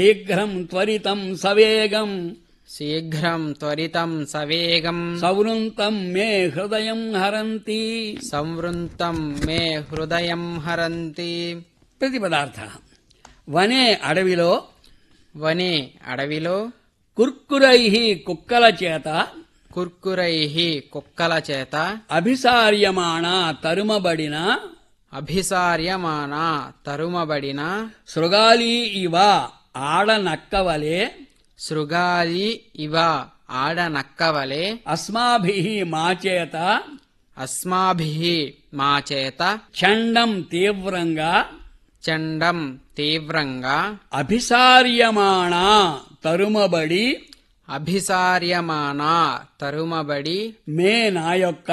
శీఘ్రం త్వరితం సవేగం శీఘ్రం త్వరితం సవేగం సవృంతం మే హృదయం హరంతి సంవృంతం మే హృదయం హరంతి. ప్రతిపదార్థ వనే అడవిలో వనే అడవిలో కుర్కురై కుక్కల చేత కుర్కురై కుక్కల చేత అభిసార్యమాణ తరుమబడిన అభిసార్యమాన తరుమబడిన శృగాలి ఇవ ఆడనక్కవలే శృగాలి ఇవ ఆడనక్కవలే అస్మాభిః మా చేత అస్మాభిః మా చేత చండం తీవ్రంగా చండం తీవ్రంగా అభిసార్యమాణ తరుమబడి అభిసార్యమాన తరుమబడి మే నా యొక్క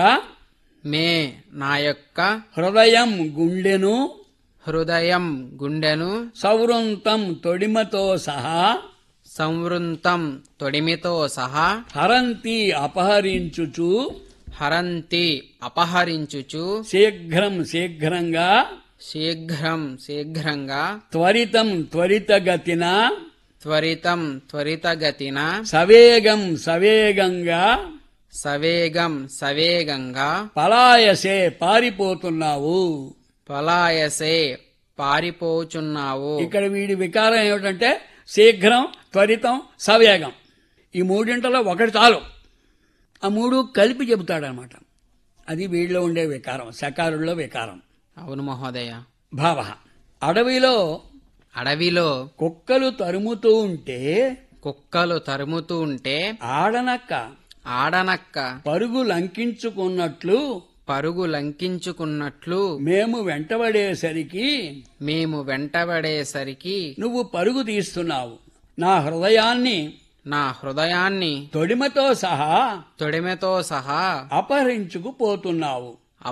మే నా యొక్క హృదయం గుండెను హృదయం గుండెను సవృంతం తొడిమతో సహా సంవృంతం తొడిమితో సహా హరంతి అపహరించుచు హరంతి అపహరించుచు శీఘ్రం శీఘ్రంగా శీఘ్రం శీఘ్రంగా త్వరితం త్వరితగతిన త్వరితం త్వరితగతిన సవేగం సవేగంగా సవేగం సవేగంగా పలాయసే పారిపోతున్నావు. పలాయసే పారిపోచున్నావు. ఇక్కడ వీడి వికారం ఏమిటంటే శీఘ్రం త్వరితం సవేగం. ఈ మూడింటిలో ఒకటి చాలు. ఆ మూడు కలిపి చెబుతాడనమాట. అది వీడిలో ఉండే వికారం, శకారుల్లో వికారం. అవును మహోదయ. భావ అడవిలో అడవిలో కుక్కలు తరుముతూ ఉంటే కుక్కలు తరుముతూ ఉంటే ఆడనక్క ఆడనక్క పరుగు లంకించుకున్నట్లు పరుగు లంకించుకున్నట్లు మేము వెంటబడేసరికి మేము వెంటబడేసరికి నువ్వు పరుగు తీస్తున్నావు. నా హృదయాన్ని నా హృదయాన్ని తొడిమతో సహా తొడిమెతో సహా అపహరించుకుపోతున్నావు.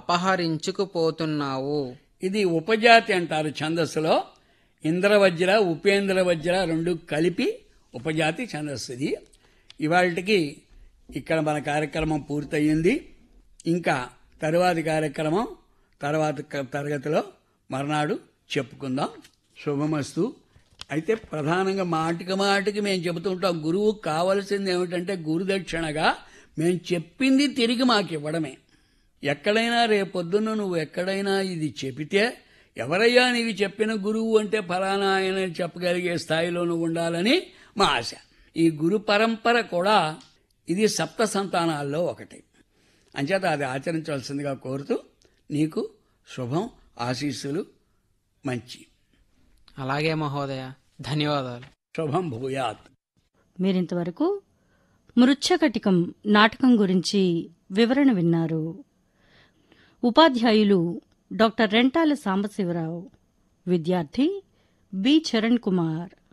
అపహరించుకుపోతున్నావు. ఇది ఉపజాతి అంటారు ఛందస్సులో. ఇంద్రవజ్ర ఉపేంద్రవజ్ర రెండు కలిపి ఉపజాతి ఛందస్సుది. ఇవాళకి ఇక్కడ మన కార్యక్రమం పూర్తయింది. ఇంకా తరువాతి కార్యక్రమం తర్వాత తరగతిలో మర్నాడు చెప్పుకుందాం. శుభమస్తు. అయితే ప్రధానంగా మాటికి మేము చెబుతుంటాం, గురువుకు కావలసింది ఏమిటంటే గురుదక్షిణగా మేము చెప్పింది తిరిగి మాకు ఇవ్వడమే. ఎక్కడైనా రేపొద్దున నువ్వు ఎక్కడైనా ఇది చెబితే ఎవరయ్యా నీవి చెప్పిన గురువు అంటే ఫలానా ఆయన చెప్పగలిగే స్థాయిలో నువ్వు ఉండాలని మా ఆశ. ఈ గురు పరంపర కూడా ఇది సప్త సంతానాల్లో ఒకటి. అంచేత అది ఆచరించవలసిందిగా కోరుతూ నీకు శుభం, ఆశీస్సులు, మంచి. అలాగే మహోదయ, ధన్యవాదాలు. శుభం భూయాత్. మీరింతవరకు మృచ్ఛకటికం నాటకం గురించి వివరణ విన్నారు. ఉపాధ్యాయులు డాక్టర్ రెంటాల సాంబశివరావు, విద్యార్థి బి చరణ్ కుమార్.